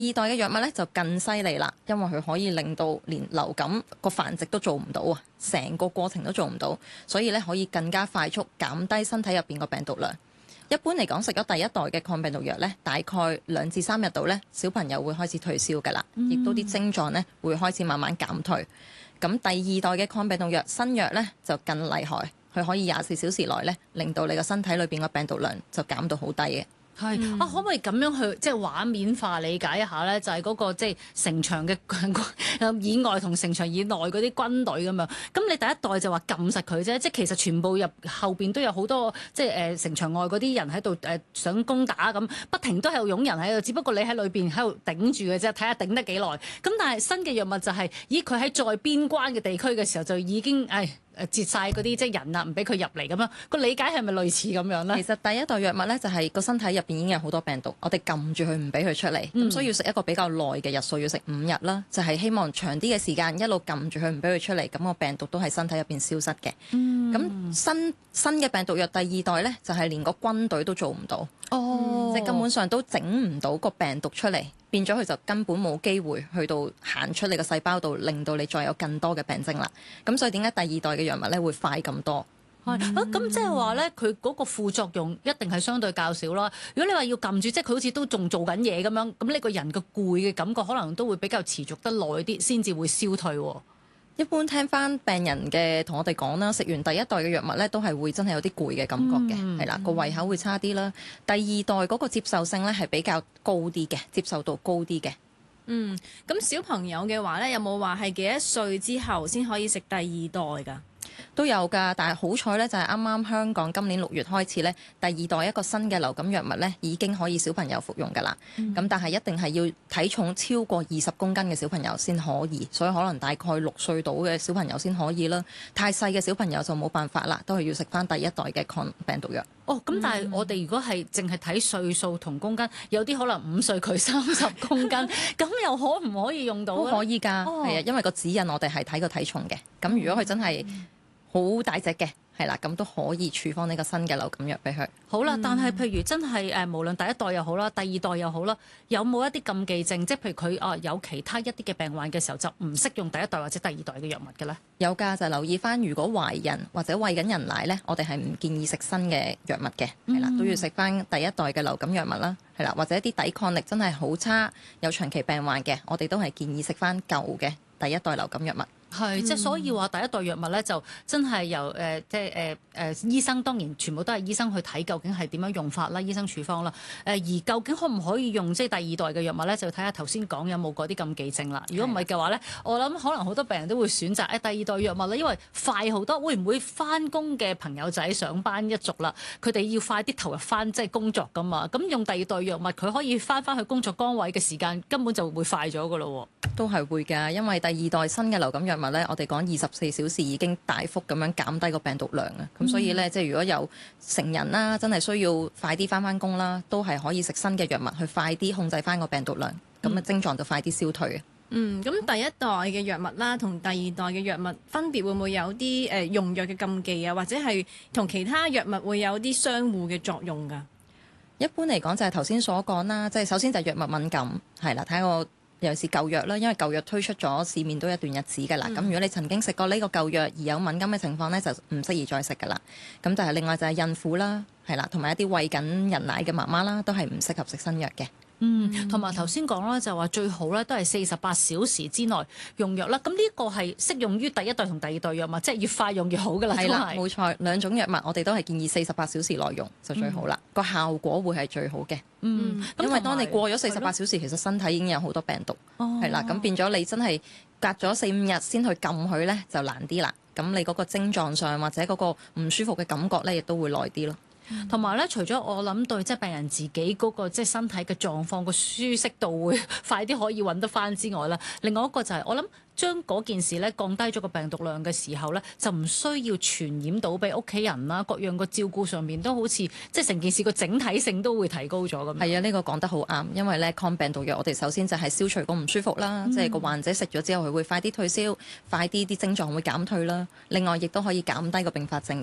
二代嘅藥物咧就更犀利啦，因為佢可以令到連流感個繁殖都做唔到啊，成個過程都做唔到，所以咧可以更加快速減低身體入邊個病毒量。一般嚟講，食咗第一代嘅抗病毒藥咧，大概2至3日度咧，小朋友會開始退燒㗎啦，亦都啲症狀咧會開始慢慢減退。咁第二代嘅抗病毒藥新藥咧就更厲害，佢可以24小時內咧令到你個身體裏邊個病毒量就減到好低嘅。 係可唔可以咁樣去即係畫面化理解一下咧？就係嗰個即係城牆嘅以外同城牆以內嗰啲軍隊咁樣。咁你第一代就話撳實佢啫，即係其實全部入後邊都有好多即係城牆外嗰啲人喺度想攻打咁，不停都係有擁人喺度，只不過你喺裏邊喺度頂住嘅啫，睇下頂得幾耐。咁但係新嘅藥物就係，咦佢喺在邊關嘅地區嘅時候就已經截晒嗰啲即係人啊，唔俾佢入嚟咁樣。個理解係咪類似咁樣咧？ 其實第一代藥物咧就係個身體入邊已經有好多病毒，我哋撳住佢唔俾佢出嚟，咁所以要食一個比較耐嘅日數，要食5日啦，就係希望長啲嘅時間一路撳住佢唔俾佢出嚟，咁個病毒都喺身體入邊消失嘅。咁新嘅病毒藥第二代咧就係連個軍隊都做唔到，即係根本上都整唔到個病毒出嚟，變咗佢就根本冇機會去到行出你個細胞度，令到你再有更多嘅病徵啦。咁所以點解第二代嘅藥物咧會快咁多？ 咁即係話咧，佢嗰個副作用一定係相對較少啦。如果你話要撳住，即係佢好似都仲做緊嘢咁樣，咁呢個人嘅攰嘅感覺可能都會比較持續得耐啲，先至會消退。 一般聽翻病人嘅同我哋講啦，食完第一代嘅藥物咧，都係會真係有啲攰嘅感覺嘅，係啦，個胃口會差啲啦。第二代嗰個接受性咧係比較高啲嘅，接受度高啲嘅。 咁小朋友嘅話咧，有冇話係幾多歲之後先可以食第二代㗎？ 都有㗎，但係好彩咧，就係啱啱香港今年6月開始咧，第二代一個新嘅流感藥物咧已經可以小朋友服用㗎啦。咁但係一定係要體重超過20公斤嘅小朋友先可以，所以可能大概6歲到嘅小朋友先可以啦。太細嘅小朋友就冇辦法啦，都係要食翻第一代嘅抗病毒藥。 咁但係我哋如果係淨係睇歲數同公斤，有啲可能5歲佢30公斤，咁又可唔可以用到？ 都可以㗎，係啊，因為個指引我哋係睇個體重嘅。咁如果佢真係好大隻嘅，係啦，咁都可以處方呢個新嘅流感藥俾佢。 好啦，但係譬如真係無論第一代又好啦，第二代又好啦，有冇一啲禁忌症？即係譬如佢有其他一啲嘅病患嘅時候，就唔適用第一代或者第二代嘅藥物嘅咧？ 有㗎，就留意翻，如果懷孕或者餵緊人奶咧，我哋係唔建議食新嘅藥物嘅，係啦，都要食翻第一代嘅流感藥物啦，係啦，或者一啲抵抗力真係好差、有長期病患嘅，我哋都係建議食翻舊嘅第一代流感藥物。 係，即係所以話第一代藥物咧，就真係由醫生，當然全部都係醫生去睇究竟係點樣用法啦，醫生處方啦。而究竟可唔可以用即係第二代嘅藥物咧，就睇下頭先講有冇嗰啲禁忌症啦。如果唔係嘅話咧，我諗可能好多病人都會選擇第二代藥物啦，因為快好多。會唔會翻工嘅朋友仔上班一族啦，佢哋要快啲投入翻即係工作噶嘛？咁用第二代藥物，佢可以翻去工作崗位嘅時間根本就會快咗噶咯喎。 都係會㗎，因為第二代新嘅流感藥物咧，我哋講24小時已經大幅咁樣減低個病毒量啊。咁所以咧，即係如果有成人啦，真係需要快啲翻工啦，都係可以食新嘅藥物去快啲控制翻個病毒量，咁嘅症狀就快啲消退嘅。 咁第一代嘅藥物啦，同第二代嘅藥物分別會唔會有啲用藥嘅禁忌啊，或者係同其他藥物會有啲相互嘅作用㗎？ 一般嚟講就係頭先所講啦，即係首先就係藥物敏感，係啦，睇個。尤其是舊藥啦，因為舊藥推出咗市面都一段日子㗎啦。咁如果你曾經食過呢個舊藥而有敏感嘅情況呢，就唔適宜再食㗎啦。咁就係另外就係孕婦啦，係啦，同埋一啲餵緊人奶嘅媽媽啦，都係唔適合食新藥嘅。 同埋頭先講啦，就話最好咧都係48小時之內用藥啦。咁呢個係適用於第一代同第二代藥物，即係越快用越好㗎啦。 係啦，冇錯，兩種藥物我哋都係建議48小時內用就最好啦，個效果會係最好嘅。因為當你過咗48小時，其實身體已經有好多病毒，係啦，咁變咗你真係隔咗4-5日先去撳佢咧，就難啲啦。咁你嗰個症狀上或者嗰個唔舒服嘅感覺咧，亦都會耐啲咯。 同埋咧，除咗我諗對即係病人自己嗰個即係身體嘅狀況個舒適度會快啲可以揾得翻之外啦，另外一個就係我諗將嗰件事咧降低咗個病毒量嘅時候咧，就唔需要傳染到俾屋企人啦，各樣個照顧上面都好似即係成件事個整體性都會提高咗咁。 係啊，呢個講得好啱，因為咧抗病毒藥我哋首先就係消除個唔舒服啦，即係個患者食咗之後佢會快啲退燒，快啲啲症狀會減退啦。另外亦都可以減低個併發症嘅，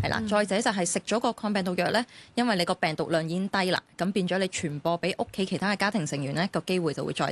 係啦。再者就係食咗個抗病毒藥咧，因為你個病毒量已經低啦，咁變咗你傳播俾屋企其他嘅家庭成員咧，個機會就會再